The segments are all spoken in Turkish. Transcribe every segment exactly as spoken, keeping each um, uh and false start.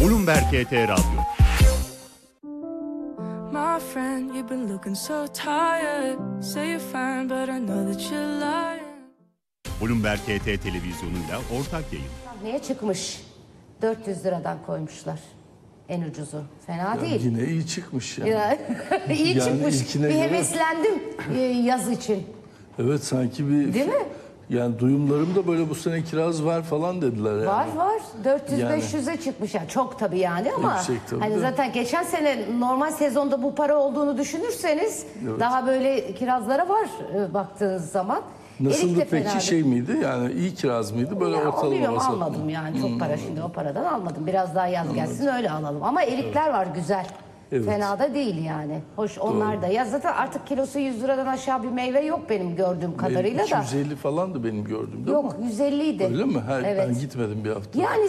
Bloomberg H T Radyo. My friend, you've been looking so tired. Say you're fine, but I know that you're lying. Bloomberg H T televizyonuyla ortak yayın. Neye çıkmış? dört yüz liradan koymuşlar. En ucuzu. Fena Yani değil. yine iyi çıkmış yani. Ya, iyi Yani çıkmış. ilkine Bir göre- heveslendim e, yaz için. Evet, sanki bir... Değil mi? Yani duyumlarımda böyle bu sene kiraz var falan dediler yani. Var var. dört yüz Yani- beş yüze çıkmış. Yani çok tabii yani ama Yüksek tabii hani de. zaten geçen sene normal sezonda bu para olduğunu düşünürseniz Evet. daha böyle kirazlara var e, baktığınız zaman. Erik Nasıldı de fena peki, değil. şey miydi? Yani iyi kiraz mıydı? Böyle Ya, o ortalama bilmiyorum, vasat mı? almadım yani çok para şimdi o paradan almadım. Biraz daha yaz gelsin öyle alalım. Ama erikler var güzel. Evet. Fena da değil yani. Hoş onlar da. Ya zaten artık kilosu yüz liradan aşağı bir meyve yok benim gördüğüm kadarıyla da. iki yüz elli falandı benim gördüğümde Yok ama. yüz elli idi. Öyle mi? Her, Evet. Ben gitmedim bir hafta. Yani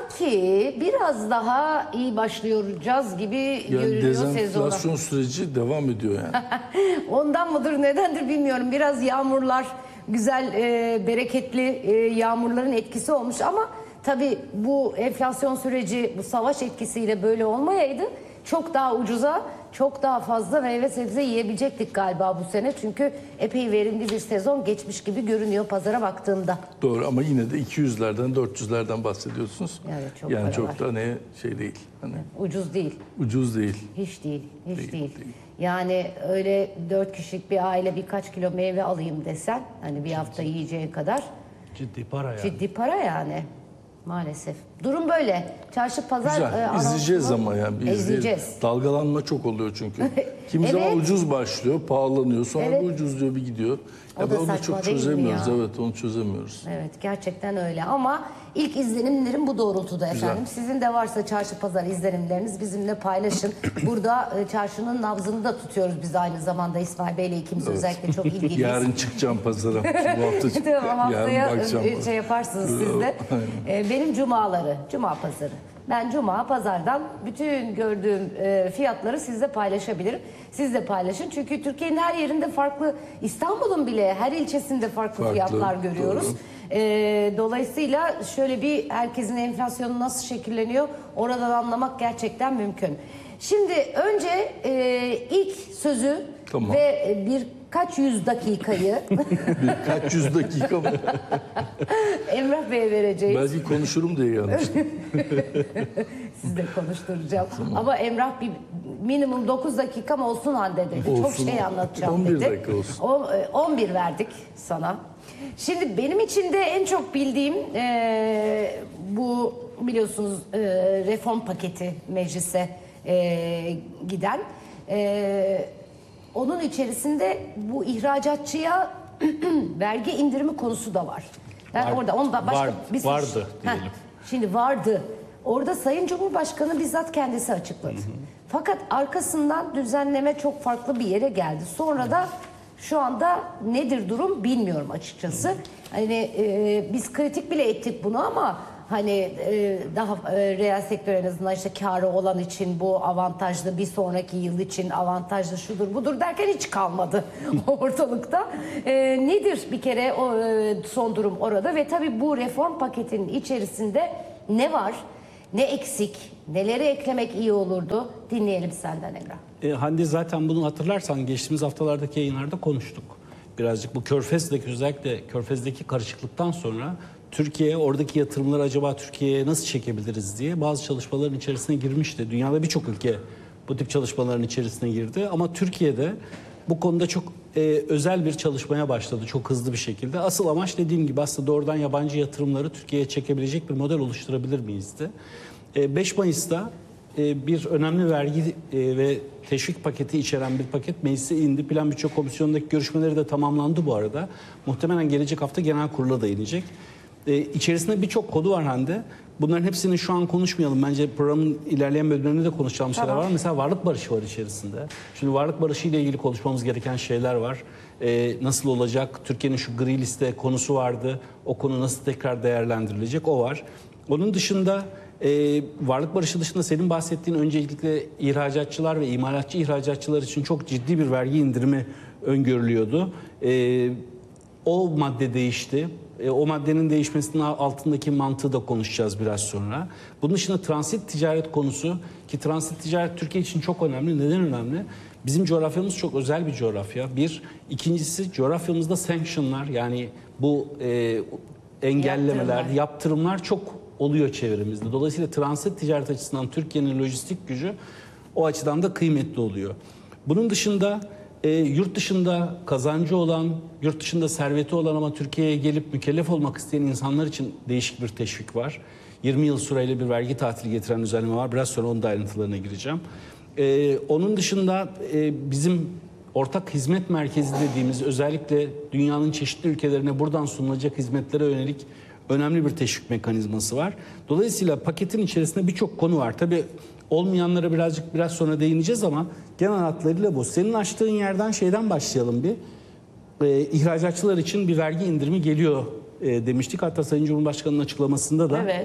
sanki biraz daha iyi başlıyoruz gibi Yani görünüyor sezona. dezenflasyon süreci devam ediyor yani. Ondan mıdır nedendir bilmiyorum. Biraz yağmurlar güzel e, bereketli e, yağmurların etkisi olmuş ama tabii bu enflasyon süreci bu savaş etkisiyle böyle olmayaydı çok daha ucuza çok daha fazla meyve sebze yiyebilecektik galiba bu sene. Çünkü epey verimli bir sezon geçmiş gibi görünüyor pazara baktığımda. Doğru, ama yine de iki yüzlerden dört yüzlerden bahsediyorsunuz. Yani çok yani para çok var. da ne şey değil. Hani Ucuz değil. ucuz değil. Hiç değil, hiç Değil, değil. değil. Yani öyle dört kişilik bir aile birkaç kilo meyve alayım desen, hani bir hafta yiyeceğin kadar Ciddi para yani. ciddi para yani. Maalesef. Durum böyle. Çarşı pazar Güzel. e, İzleyeceğiz anonsunu- ama yani. Bir İzleyeceğiz. izleyelim. Dalgalanma çok oluyor çünkü. Kimi Evet. zaman ucuz başlıyor, pahalanıyor. Sonra Evet. bu ucuz diyor, bir gidiyor. O Ya da ben onu saçma çok değil mi çözemiyoruz. ya? Evet, onu çözemiyoruz. Evet, gerçekten öyle ama ilk izlenimlerim bu doğrultuda efendim. Sizin de varsa çarşı pazar izlenimleriniz bizimle paylaşın. Burada e, çarşının nabzını da tutuyoruz biz aynı zamanda İsmail Bey'le ikimiz özellikle çok ilgiliyiz. Yarın çıkacağım pazara. Bu hafta çık- Tamam, haftaya yarın bakacağım. e, şey yaparsınız siz de. E, Benim cumaları, cuma pazarı. Ben cuma pazardan bütün gördüğüm e, fiyatları sizle paylaşabilirim. Siz de paylaşın. Çünkü Türkiye'nin her yerinde farklı, İstanbul'un bile her ilçesinde farklı, Farklı, fiyatlar görüyoruz. doğru. E, dolayısıyla şöyle bir herkesin enflasyonu nasıl şekilleniyor oradan anlamak gerçekten mümkün. Şimdi önce e, ilk sözü Tamam. ve birkaç yüz dakikayı Birkaç yüz dakika mı? Emrah Bey'e vereceğiz. Belki konuşurum diye yanlış. Siz de konuşturacağım. Ama Emrah bir minimum dokuz dakikam olsun Hande dedi. Çok Olsun. şey anlatacağım on bir dedi. dakika olsun. O, e, on bir verdik sana. Şimdi benim için de en çok bildiğim e, bu biliyorsunuz e, reform paketi meclise e, giden. E, onun içerisinde bu ihracatçıya vergi indirimi konusu da var. Ben Var- orada onu da başka var- bir vardı Heh, diyelim. Şimdi vardı. Orada Sayın Cumhurbaşkanı bizzat kendisi açıkladı. Fakat arkasından düzenleme çok farklı bir yere geldi. Sonra da şu anda nedir durum bilmiyorum açıkçası. Hani e, biz kritik bile ettik bunu ama hani e, daha e, reel sektör en azından işte kârı olan için bu avantajlı, bir sonraki yıl için avantajlı şudur budur derken hiç kalmadı ortalıkta. E, nedir bir kere o e, son durum orada ve tabii bu reform paketinin içerisinde ne var, ne eksik, neleri eklemek iyi olurdu dinleyelim senden Emrah. E, Hande zaten bunu hatırlarsan geçtiğimiz haftalardaki yayınlarda konuştuk. Birazcık bu Körfez'deki özellikle Körfez'deki karışıklıktan sonra Türkiye oradaki yatırımları acaba Türkiye'ye nasıl çekebiliriz diye bazı çalışmaların içerisine girmişti. Dünyada birçok ülke bu tip çalışmaların içerisine girdi ama Türkiye'de bu konuda çok e, özel bir çalışmaya başladı çok hızlı bir şekilde. Asıl amaç dediğim gibi aslında doğrudan yabancı yatırımları Türkiye'ye çekebilecek bir model oluşturabilir miyizdi? E, beş Mayıs'ta e, bir önemli vergi e, ve teşvik paketi içeren bir paket meclise indi. Plan Bütçe Komisyonu'ndaki görüşmeleri de tamamlandı bu arada. Muhtemelen gelecek hafta genel kurula da inecek. E, içerisinde birçok konu var Hande. Bunların hepsini şu an konuşmayalım. Bence programın ilerleyen bölümlerinde de konuşacağımız Tamam. şeyler var. Mesela varlık barışı var içerisinde. Şimdi varlık barışı ile ilgili konuşmamız gereken şeyler var. Ee, nasıl olacak? Türkiye'nin şu gri liste konusu vardı. O konu nasıl tekrar değerlendirilecek? O var. Onun dışında e, varlık barışı dışında senin bahsettiğin öncelikle ihracatçılar ve imalatçı ihracatçılar için çok ciddi bir vergi indirimi öngörülüyordu. Ee, O madde değişti. E, o maddenin değişmesinin altındaki mantığı da konuşacağız biraz sonra. Bunun dışında transit ticaret konusu, ki transit ticaret Türkiye için çok önemli. Neden önemli? Bizim coğrafyamız çok özel bir coğrafya. Bir. İkincisi, coğrafyamızda sanctionlar, yani bu e, engellemeler, Yaptırımlar. yaptırımlar çok oluyor çevremizde. Dolayısıyla transit ticaret açısından Türkiye'nin lojistik gücü o açıdan da kıymetli oluyor. Bunun dışında e, yurt dışında kazancı olan, yurt dışında serveti olan ama Türkiye'ye gelip mükellef olmak isteyen insanlar için değişik bir teşvik var. yirmi yıl süreyle bir vergi tatili getiren düzenleme var. Biraz sonra onun da ayrıntılarına gireceğim. E, onun dışında e, bizim ortak hizmet merkezi dediğimiz, özellikle dünyanın çeşitli ülkelerine buradan sunulacak hizmetlere yönelik önemli bir teşvik mekanizması var. Dolayısıyla paketin içerisinde birçok konu var. Tabii olmayanlara birazcık biraz sonra değineceğiz ama genel hatlarıyla bu. Senin açtığın yerden şeyden başlayalım bir. Ee, ihracatçılar için bir vergi indirimi geliyor e, demiştik. Hatta Sayın Cumhurbaşkanı'nın açıklamasında da Evet.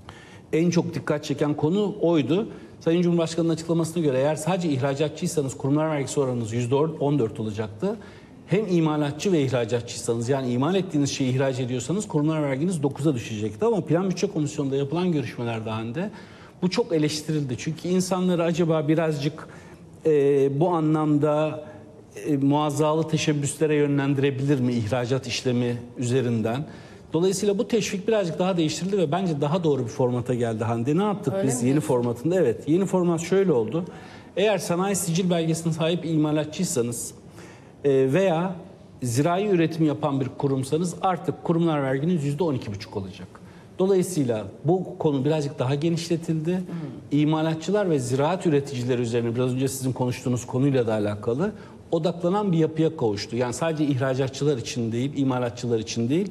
en çok dikkat çeken konu oydu. Sayın Cumhurbaşkanı'nın açıklamasına göre eğer sadece ihracatçıysanız kurumlar vergisi oranınız yüzde on dört olacaktı. Hem imalatçı ve ihracatçıysanız, yani imal ettiğiniz şeyi ihraç ediyorsanız kurumlar verginiz dokuza düşecekti. Ama Plan Bütçe Komisyonu'nda yapılan görüşmelerde Hande bu çok eleştirildi. Çünkü insanları acaba birazcık e, bu anlamda e, muazzalı teşebbüslere yönlendirebilir mi ihracat işlemi üzerinden? Dolayısıyla bu teşvik birazcık daha değiştirildi ve bence daha doğru bir formata geldi Hande. Ne yaptık Öyle biz mi yeni diyorsun? formatında? Evet, yeni format şöyle oldu. Eğer sanayi sicil belgesine sahip imalatçıysanız e, veya zirai üretim yapan bir kurumsanız artık kurumlar verginiz yüzde on iki buçuk olacak. Dolayısıyla bu konu birazcık daha genişletildi. Hmm. İmalatçılar ve ziraat üreticileri üzerine biraz önce sizin konuştuğunuz konuyla da alakalı odaklanan bir yapıya kavuştu. Yani sadece ihracatçılar için değil, imalatçılar için değil,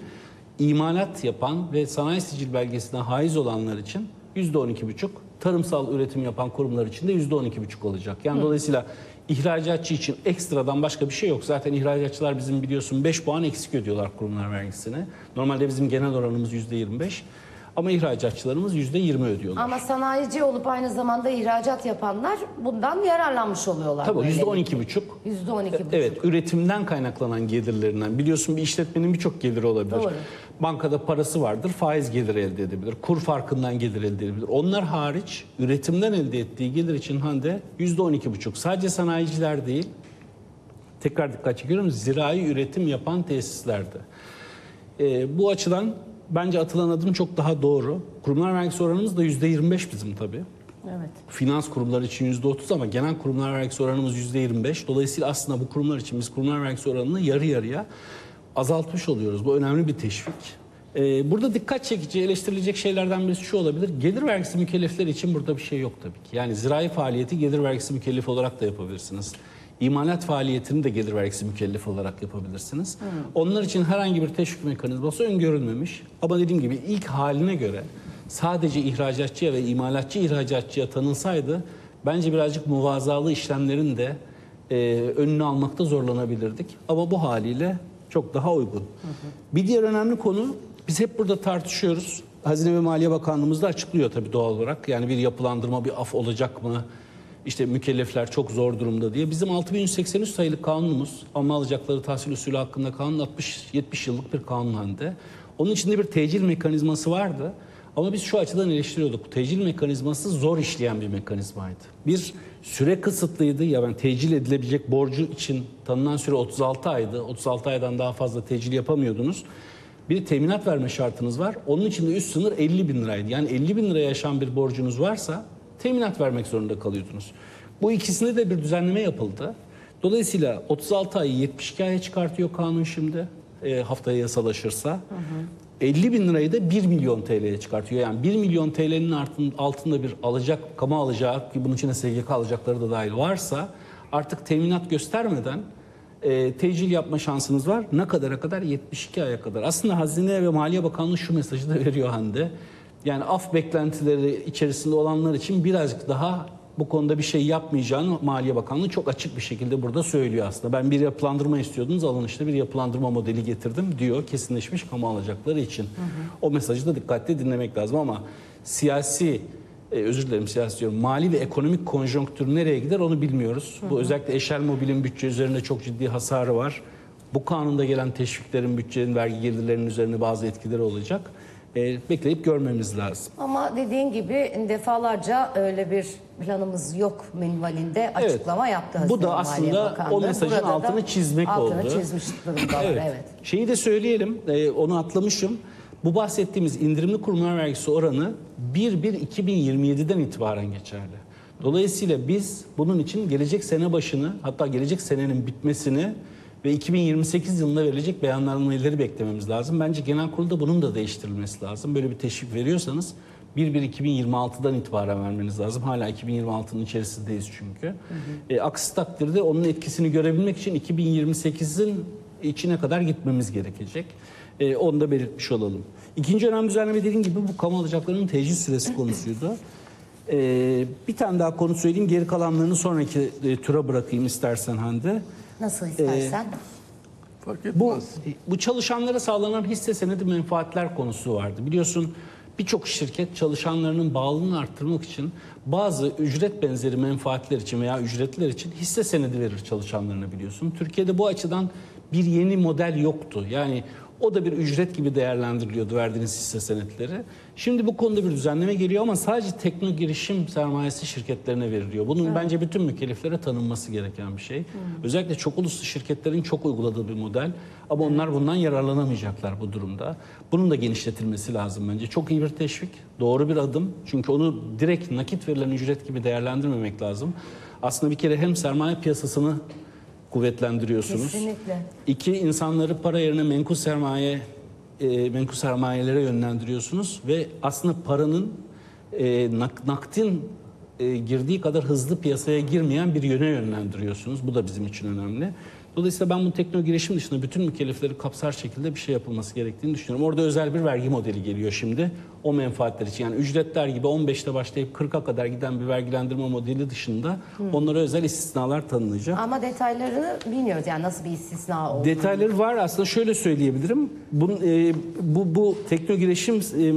imalat yapan ve sanayi sicil belgesine haiz olanlar için yüzde on iki buçuk, tarımsal üretim yapan kurumlar için de yüzde on iki buçuk olacak. Yani hmm. dolayısıyla ihracatçı için ekstradan başka bir şey yok. Zaten ihracatçılar bizim biliyorsun beş puan eksik ödüyorlar kurumlar vergisine. Normalde bizim genel oranımız yüzde yirmi beş. Ama ihracatçılarımız yüzde yirmi ödüyorlar. Ama sanayici olup aynı zamanda ihracat yapanlar bundan yararlanmış oluyorlar. Tabii yüzde on iki buçuk. yüzde on iki buçuk. Evet, üretimden kaynaklanan gelirlerinden. Biliyorsun bir işletmenin birçok geliri olabilir. Doğru. Bankada parası vardır, faiz geliri elde edebilir. Kur farkından gelir elde edebilir. Onlar hariç üretimden elde ettiği gelir için Hande yüzde on iki buçuk. Sadece sanayiciler değil, tekrar dikkat çekiyorum, zirai üretim yapan tesislerde. Ee, bu açıdan bence atılan adım çok daha doğru. Kurumlar vergisi oranımız da yüzde yirmi beş bizim tabii. Evet. Finans kurumları için yüzde otuz ama genel kurumlar vergisi oranımız yüzde yirmi beş. Dolayısıyla aslında bu kurumlar için biz kurumlar vergisi oranını yarı yarıya azaltmış oluyoruz. Bu önemli bir teşvik. Ee, burada dikkat çekici, eleştirilecek şeylerden birisi şu olabilir. Gelir vergisi mükellefleri için burada bir şey yok tabii ki. Yani zirai faaliyeti gelir vergisi mükellefi olarak da yapabilirsiniz. İmalat faaliyetini de gelir vergisi mükellefi olarak yapabilirsiniz. Hmm. Onlar için herhangi bir teşvik mekanizması öngörülmemiş. Ama dediğim gibi ilk haline göre sadece ihracatçıya ve imalatçı ihracatçıya tanınsaydı bence birazcık muvazalı işlemlerin de e, önünü almakta zorlanabilirdik. Ama bu haliyle çok daha uygun. Hı hı. Bir diğer önemli konu, biz hep burada tartışıyoruz. Hazine ve Maliye Bakanlığımız da açıklıyor tabii doğal olarak. Yani bir yapılandırma, bir af olacak mı? İşte mükellefler çok zor durumda diye. Bizim altı bin yüz seksen üç sayılı kanunumuz, alma alacakları tahsil usulü hakkında kanun altmış yetmiş yıllık bir kanun halinde. Onun içinde bir tecil mekanizması vardı. Ama biz şu açıdan eleştiriyorduk. Tecil mekanizması zor işleyen bir mekanizmaydı. Bir, süre kısıtlıydı. Ya ben tecil edilebilecek borcu için tanınan süre otuz altı aydı. otuz altı aydan daha fazla tecil yapamıyordunuz. Bir teminat verme şartınız var. Onun için de üst sınır elli bin liraydı. Yani elli bin liraya aşan bir borcunuz varsa teminat vermek zorunda kalıyordunuz. Bu ikisinde de bir düzenleme yapıldı. Dolayısıyla otuz altı ayı yetmiş iki aya çıkartıyor kanun şimdi. E, haftaya yasalaşırsa. Hı hı. elli bin lirayı da bir milyon T L'ye çıkartıyor. Yani bir milyon T L'nin altında bir alacak, kamu alacağı, ki bunun içine S G K alacakları da dahil varsa artık teminat göstermeden e, tecil yapma şansınız var. Ne kadara kadar? yetmiş iki aya kadar. Aslında Hazine ve Maliye Bakanlığı şu mesajı da veriyor Hande. Yani af beklentileri içerisinde olanlar için birazcık daha bu konuda bir şey yapmayacağını Maliye Bakanlığı çok açık bir şekilde burada söylüyor aslında. Ben bir yapılandırma istiyordunuz, alın işte bir yapılandırma modeli getirdim diyor kesinleşmiş kamu alacakları için. Hı hı. O mesajı da dikkatli dinlemek lazım ama siyasi, e, özür dilerim siyasi diyorum, mali ve ekonomik konjonktür nereye gider onu bilmiyoruz. Hı hı. Bu özellikle Eşel Mobil'in bütçe üzerinde çok ciddi hasarı var. Bu kanunda gelen teşviklerin, bütçenin, vergi gelirlerinin üzerine bazı etkileri olacak. E, bekleyip görmemiz lazım. Ama dediğin gibi defalarca öyle bir planımız yok minvalinde açıklama yaptı Bu da Hazine Maliye aslında Bakanlığı. o mesajın Burada da altını çizmek altını oldu. çizmiş durumdalar. Evet. Evet. Şeyi de söyleyelim, e, onu atlamışım. Bu bahsettiğimiz indirimli kurumlar vergisi oranı bir bir iki bin yirmi yedi'den itibaren geçerli. Dolayısıyla biz bunun için gelecek sene başını, hatta gelecek senenin bitmesini ve iki bin yirmi sekiz yılında verilecek beyannnameleri beklememiz lazım. Bence genel kurulda bunun da değiştirilmesi lazım. Böyle bir teşvik veriyorsanız bir bir iki bin yirmi altı'dan itibaren vermeniz lazım. Hala iki bin yirmi altı'nın içerisindeyiz çünkü. Hı hı. E, aksi takdirde onun etkisini görebilmek için iki bin yirmi sekiz'in içine kadar gitmemiz gerekecek. E, onu da belirtmiş olalım. İkinci önemli düzenleme dediğim gibi bu kamu alacaklarının tecil süresi konusuydu. E, bir tane daha konu söyleyeyim. Geri kalanlarını sonraki e, tura bırakayım istersen Hande. Nasıl istersen. Fark Bu, etmez. bu çalışanlara sağlanan hisse senedi menfaatler konusu vardı. Biliyorsun birçok şirket çalışanlarının bağlılığını arttırmak için bazı ücret benzeri menfaatler için veya ücretler için hisse senedi verir çalışanlarına biliyorsun. Türkiye'de bu açıdan bir yeni model yoktu. Yani o da bir ücret gibi değerlendiriliyordu verdiğiniz hisse senetleri. Şimdi bu konuda bir düzenleme geliyor ama sadece tekno girişim sermayesi şirketlerine veriliyor. Bunun evet. bence bütün mükelleflere tanınması gereken bir şey. Hmm. Özellikle çok uluslu şirketlerin çok uyguladığı bir model. Ama evet. onlar bundan yararlanamayacaklar bu durumda. Bunun da genişletilmesi lazım bence. Çok iyi bir teşvik, doğru bir adım. Çünkü onu direkt nakit verilen ücret gibi değerlendirmemek lazım. Aslında bir kere hem sermaye piyasasını kuvvetlendiriyorsunuz. Kesinlikle. İki, insanları para yerine menkul sermaye e, menkul sermayelere yönlendiriyorsunuz ve aslında paranın e, nak, nakdin e, girdiği kadar hızlı piyasaya girmeyen bir yöne yönlendiriyorsunuz. Bu da bizim için önemli. Dolayısıyla ben bu tekno girişim dışında bütün mükellefleri kapsar şekilde bir şey yapılması gerektiğini düşünüyorum. Orada özel bir vergi modeli geliyor şimdi o menfaatler için. Yani ücretler gibi on beşte başlayıp kırka kadar giden bir vergilendirme modeli dışında hmm. onlara özel istisnalar tanınacak. Ama detaylarını bilmiyoruz yani nasıl bir istisna olduğunu. Detayları var aslında şöyle söyleyebilirim. Bu, e, bu, bu tekno girişim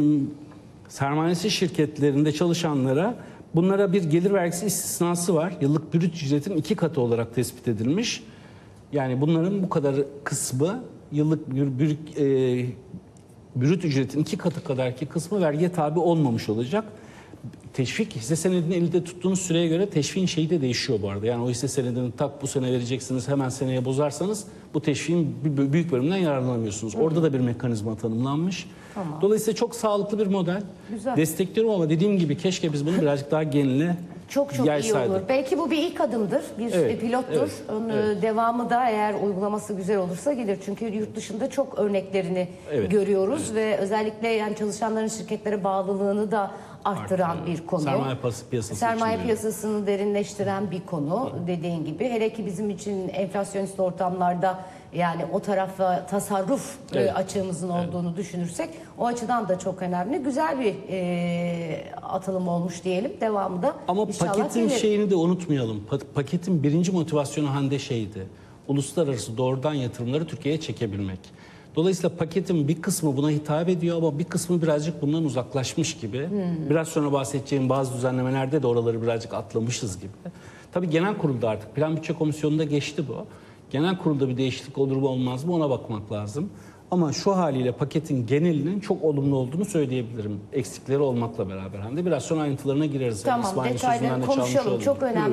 e, sermayesi şirketlerinde çalışanlara bunlara bir gelir vergisi istisnası var. Yıllık brüt ücretin iki katı olarak tespit edilmiş. Yani bunların bu kadar kısmı yıllık bir, bir e, brüt ücretin iki katı kadarki kısmı vergiye tabi olmamış olacak. Teşvik hisse senedini elde tuttuğunuz süreye göre teşviğin şeyi de değişiyor bu arada. Yani o hisse senedini tak bu sene vereceksiniz hemen seneye bozarsanız bu teşviğin büyük bölümünden yararlanamıyorsunuz. Hı. Orada da bir mekanizma tanımlanmış. Tamam. Dolayısıyla çok sağlıklı bir model. Güzel. Destekliyorum ama dediğim gibi keşke biz bunu birazcık daha genele Çok çok yaysaydık. iyi olur. Belki bu bir ilk adımdır, bir evet, pilottur. Evet, Onun evet. devamı da eğer uygulaması güzel olursa gelir. Çünkü yurt dışında çok örneklerini evet, görüyoruz evet. ve özellikle yani çalışanların şirketlere bağlılığını da arttıran Arttırın. bir konu. Sermaye piyasası Sermaye piyasasını derinleştiren bir konu dediğin gibi. Hele ki bizim için enflasyonist ortamlarda yani o tarafa tasarruf evet. açığımızın olduğunu evet. düşünürsek o açıdan da çok önemli. Güzel bir e, atılım olmuş diyelim. Devamı da ama inşallah paketin gelir. şeyini de unutmayalım. Pa- paketin birinci motivasyonu Hande şeydi. Uluslararası doğrudan yatırımları Türkiye'ye çekebilmek. Dolayısıyla paketin bir kısmı buna hitap ediyor ama bir kısmı birazcık bundan uzaklaşmış gibi. Hmm. Biraz sonra bahsedeceğim bazı düzenlemelerde de oraları birazcık atlamışız gibi. Tabii genel kurulda artık plan bütçe komisyonunda geçti bu. Genel kurulda bir değişiklik olur mu olmaz mı ona bakmak lazım. Ama şu haliyle paketin genelinin çok olumlu olduğunu söyleyebilirim. Eksikleri olmakla beraber. Hem de biraz sonra ayrıntılarına gireriz. Tamam, detayları konuşalım. Çok önemli.